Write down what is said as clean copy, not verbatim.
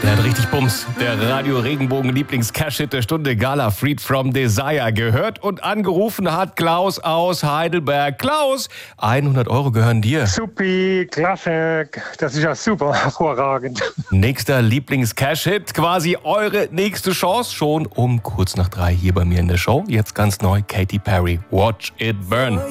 Der hat richtig Bums. Der Radio Regenbogen Lieblings-Cash-Hit der Stunde, Gala Freed from Desire. Gehört und angerufen hat Klaus aus Heidelberg. Klaus, 100 € gehören dir. Supi, klasse, das ist ja super, hervorragend. Nächster Lieblings-Cash-Hit, quasi eure nächste Chance. Schon um kurz nach 3 hier bei mir in der Show. Jetzt ganz neu, Katy Perry, Watch It Burn.